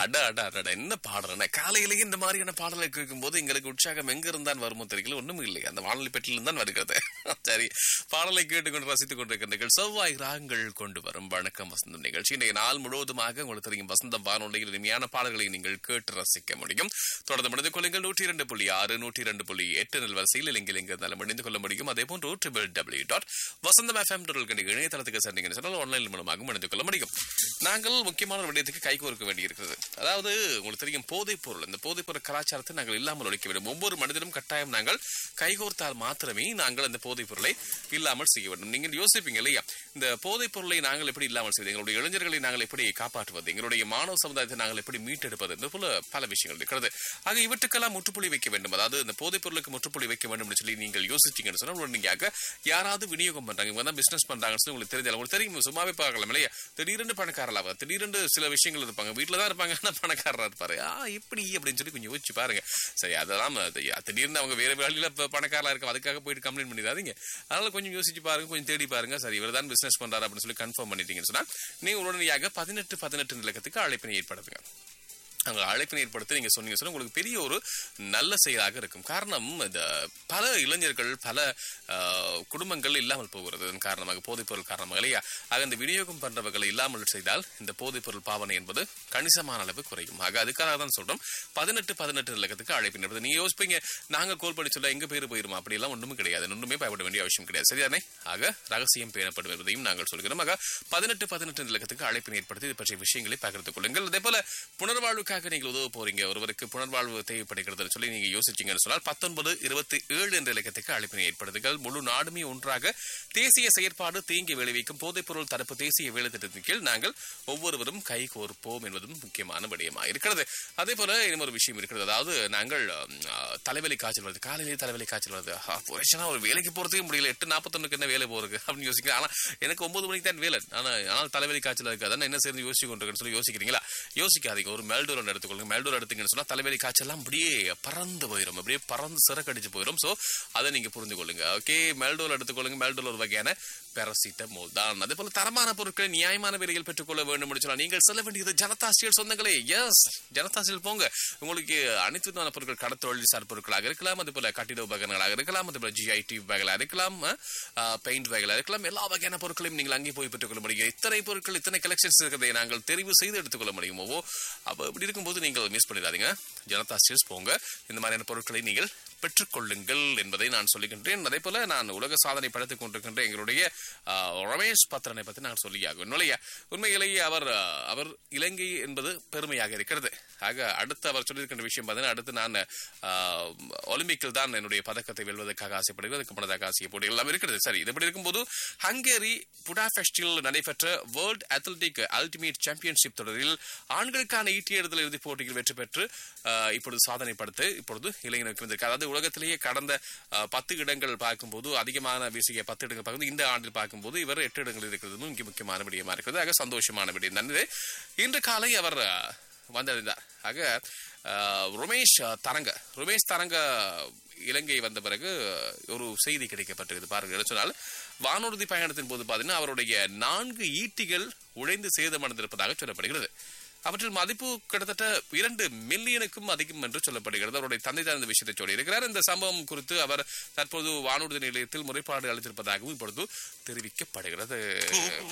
அட அட அட என்ன பாடல்! காலையிலேயே இந்த மாதிரியான பாடலை கேட்கும்போது எங்களுக்கு உற்சாகம் எங்க இருந்தான் வருமோ தெரியல, ஒண்ணும் இல்லை, அந்த வானொலி பெட்டியிலிருந்து தான் வருகிறது. சரி, பாடலை கேட்டுக்கொண்டு ரசித்துக் கொண்டிருக்கின்ற செவ்வாய் ராகங்கள் கொண்டு வரும் வணக்கம் வசந்தம் நிகழ்ச்சி. இன்றைய நாள் முழுவதுமாக உங்களுக்கு தெரியும் வசந்தம் வானொலியில் இனிமையான பாடல்களை நீங்கள் கேட்டு ரசிக்க முடியும். தொடர்ந்து முடிந்து கொள்ளுங்கள் 102.6 102.8 வரிசையில் இலங்கை இருந்தாலும் முடிந்து கொள்ள முடியும். அதே போன்று www.vasantham.fm இணையதளத்துக்கு சென்றீங்கன்னு சொன்னால் ஆன்லைன் மூலமாக முடிந்து கொள்ள முடியும். நாங்கள் முக்கியமான ஒரு விடயத்துக்கு கைகோர்க்க வேண்டியிருக்கிறது. அதாவது உங்களுக்கு தெரியும் போதைப் பொருள், இந்த போதைப் பொருள் கலாச்சாரத்தை நாங்கள் இல்லாமல் ஒழிக்க வேண்டும். ஒவ்வொரு மனிதனும் கட்டாயம் நாங்கள் கைகோர்த்தால் மாத்திரமே நாங்கள் அந்த போதைப் பொருளை இல்லாமல் செய்ய வேண்டும். நீங்கள் யோசிப்பீங்க இல்லையா, இந்த போதைப் பொருளை நாங்கள் எப்படி இல்லாமல் செய்வது, எங்களுடைய இளைஞர்களை நாங்கள் எப்படி காப்பாற்றுவது, எங்களுடைய மாணவ சமுதாயத்தை நாங்கள் எப்படி மீட்டெடுப்பது, இந்த போல பல விஷயங்கள் இருக்கிறது. ஆக இவற்றுக்கெல்லாம் முற்றுப்புள்ளி வைக்க வேண்டும். அதாவது இந்த போதைப் பொருளுக்கு முற்றுப்புள்ளி வைக்க வேண்டும் சொல்லி நீங்கள் யோசிச்சீங்கன்னு சொன்னால் உடனடியாக யாராவது விநியோகம் பண்றாங்க, இவங்க தான் பிசினஸ் பண்றாங்கன்னு சொல்லி உங்களுக்கு தெரிஞ்சாலும் உங்களுக்கு தெரியும், சும்மாவே பார்க்கலாம் இல்லையா, திடீரென்று பணக்காரலாக, திடீரென்று சில விஷயங்கள் இருப்பாங்க, வீட்டுல தான் இருப்பாங்க, ஆனா பணக்காரரா இருப்பாரு, இப்படி அப்படின்னு சொல்லி கொஞ்சம் யோசிச்சு பாருங்க. சரி, அதெல்லாம் திடீர்னு அவங்க வேற வேலையில பணக்காரலா இருக்கும், அதுக்காக போயிட்டு கம்ப்ளைண்ட் பண்ணிடாதீங்க. அதனால கொஞ்சம் யோசிச்சு பாருங்க, கொஞ்சம் தேடி பாருங்க. சரி, இவர் தான் பிசினஸ் பண்றாரு அப்படின்னு சொல்லி கன்ஃபார்ம் பண்ணிட்டீங்கன்னு சொன்னா நீங்க உடனடியாக 18 இலக்கத்துக்கு அழைப்பினை ஏற்படுத்துங்க. அங்க அழைப்பினை ஏற்படுத்தி நீங்க சொன்னீங்க சொன்னா உங்களுக்கு பெரிய ஒரு நல்ல செயலாக இருக்கும். காரணம், இந்த பல இளைஞர்கள் பல குடும்பங்கள் இல்லாமல் போகிறது காரணமாக போதைப் பொருள் காரணமாக இல்லையா. ஆக இந்த விநியோகம் பண்றவர்களை இல்லாமல் செய்தால் இந்த போதைப் பொருள் பாவனை என்பது கணிசமான அளவு குறையும். ஆக அதுக்காக தான் சொல்றோம் 18 இலக்கத்துக்கு அழைப்பினை ஏற்படுத்தி. நீங்க யோசிப்பீங்க, நாங்க கோல் பண்ணி சொல்ல எங்க பேரு போயிருமா, அப்படி எல்லாம் ஒன்றுமே கிடையாது, ஒன்றுமே பயப்பட வேண்டிய அவசியம் கிடையாது. சரிதானே? ஆக ரகசியம் பேணப்படும் என்பதையும் நாங்கள் சொல்கிறோம். ஆக 18 இலக்கத்துக்கு அழைப்பினை ஏற்படுத்தி இது பற்றிய விஷயங்களை பகிர்ந்து கொள்ளுங்கள். அதே போல புனர்வாழ்வு நீங்கள் உதவ போறீங்க, ஒருவருக்கு புனர்வாழ்வு தேவைப்படுகிறது சொல்லி நீங்க யோசிச்சீங்கன்னு சொன்னால் 1927 என்ற இலக்கத்துக்கு அழைப்பினை ஏற்படுத்துங்கள். முழு நாடுமே ஒன்றாக தேசிய செயற்பாடு தீங்கி விளைவிக்கும் போதைப் பொருள் தடுப்பு தேசிய வேலை திட்டத்தின் கீழ் நாங்கள் ஒவ்வொருவரும் கை கோர்ப்போம் என்பதும் முக்கியமான விடயமாக இருக்கிறது. அதே போல இன்னொரு விஷயம் இருக்கிறது. அதாவது நாங்கள் தலைவலி காய்ச்சல் வருது, காலையிலேயே தலைவலி காய்ச்சல் வருது, ஒரு வேலைக்கு போறதுக்கு முடியல, 8:41 என்ன வேலை போறது அப்படின்னு யோசிக்கிறேன். ஆனா எனக்கு 9 மணிக்கு தான் வேலை, ஆனால் தலைவலி காய்ச்சல் இருக்காது, என்ன சேர்ந்து யோசிச்சு கொண்டிருக்கேன்னு சொல்லி யோசிக்கிறீங்களா? யோசிக்காதீங்க. ஒரு மெல்டோர் எடுத்துக்கொள்ளுங்க. மெல்டோர் எடுத்தீங்கன்னு சொன்னா தலைவலி காய்ச்சல் அப்படியே பறந்து போயிடும், அப்படியே பறந்து சிறக்கடிச்சு போயிடும். சோ அதை நீங்க புரிந்து கொள்ளுங்க. ஓகே, மெல்டோர் எடுத்துக்கொள்ளுங்க. மெல்டோர் ஒரு வகையான பாராசிட்டமால் தான். அதே போல தரமான பொருட்களை நியாயமான விலையில் பெற்றுக்கொள்ள வேண்டும் சொன்னா நீங்கள் செல்ல வேண்டியது ஜனதா ஸ்டீல் சொந்தங்களே. எஸ், ஜனதா ஸ்டீல் போங்க. உங்களுக்கு அனைத்து விதமான பொருட்கள், கடத்தொழில் சார் பொருட்களாக இருக்கலாம், அதே போல கட்டிட உபகரணங்களாக இருக்கலாம், அதே போல GIT வகைகளாக இருக்கலாம், பெயிண்ட் வகைகளாக இருக்கலாம், எல்லா வகையான பொருட்களையும் நீங்கள் அங்கே போய் பெற்றுக்கொள்ள முடியும். இத்தனை பொருட்கள், இத்தனை கலெக்ஷன்ஸ் இருக்கிறதை நாங்கள் தெரிவு செய்து எடுத்துக்கொள்ள முடியுமோ. அப்ப இப்படி இருக்கும்போது நீங்கள் மிஸ் பண்ணிடாதீங்க, ஜனதா ஸ்டீல்ஸ் போங்க, இந்த மாதிரியான பொருட்களை நீங்கள் பெற்றுக்கொள்ளுங்கள் என்பதை நான் சொல்லுகின்றேன். அதே போல நான் உலக சாதனை படைத்துக் கொண்டிருக்கின்ற எங்களுடைய ரமேஷ் பத்ரனை பற்றி நான் சொல்லியாகும் இல்லையா. உண்மையிலேயே அவர் இலங்கை என்பது பெருமையாக இருக்கிறது. ஆக அடுத்து அவர் சொல்லியிருக்கின்ற விஷயம் பார்த்தீங்கன்னா, அடுத்து நான் ஒலிம்பிக்கில் தான் என்னுடைய பதக்கத்தை வெல்வதற்காக ஆசைப்படுகிறது, அதுக்கு முன்னதாக ஆசைய போட்டிகள் எல்லாம் இருக்கிறது. சரி, இப்படி இருக்கும்போது ஹங்கேரி புடாபெஸ்டில் நடைபெற்ற வேர்ல்ட் அத்லெட்டிக் அல்டிமேட் சாம்பியன்ஷிப் தொடரில் ஆண்களுக்கான ஈட்டி எறிதல் இறுதிப் போட்டியில் வெற்றி பெற்று இப்பொழுது சாதனை படுத்து இப்பொழுது இளைஞருக்கு வந்திருக்கு. அதாவது உலகத்திலேயே கடந்த 10 இடங்கள் பார்க்கும்போது அதிகமான வீசிய 10 இடங்கள் பார்க்கும்போது இந்த ஆண்டில் பார்க்கும்போது இவர் 8 இடங்கள் இருக்கிறது இங்கே முக்கியமான விடயமா இருக்கிறது. ஆக சந்தோஷமான விடயம் தான். இன்று காலை அவர் வந்தடைந்தார். ஆக ரமேஷ் தரங்க இலங்கை வந்த பிறகு ஒரு செய்தி கிடைக்கப்பட்டிருக்கிறது. பாருங்க, சொன்னால் வானூர்தி பயணத்தின் போது பார்த்தீங்கன்னா அவருடைய 4 ஈட்டிகள் உடைந்து சேதமடைந்திருப்பதாக சொல்லப்படுகிறது. அவற்றில் மதிப்பு கிட்டத்தட்ட 2 மில்லியனுக்கும் அதிகம் என்று சொல்லப்படுகிறது. அவருடைய தந்தை தான் இந்த விஷயத்தை சொல்லியிருக்கிறார். இந்த சம்பவம் குறித்து அவர் தற்போது வானூர்தி நிலையத்தில் முறைப்பாடு அளித்திருப்பதாகவும் இப்பொழுது தெரிவிக்கப்படுகிறது.